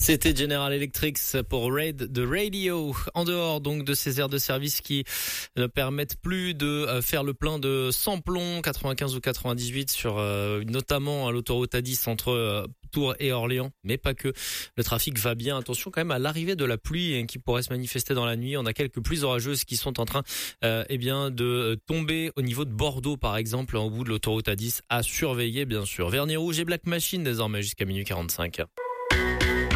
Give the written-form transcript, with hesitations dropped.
C'était General Electric pour Raid de Radio. En dehors donc de ces aires de service qui ne permettent plus de faire le plein de samplons 95 ou 98 sur notamment l'autoroute A10 entre Tours et Orléans, mais pas que. Le trafic va bien. Attention quand même à l'arrivée de la pluie qui pourrait se manifester dans la nuit. On a quelques pluies orageuses qui sont en train de tomber au niveau de Bordeaux par exemple, au bout de l'autoroute A10 à surveiller bien sûr. Vernis rouge et Black Machine désormais jusqu'à minuit 45.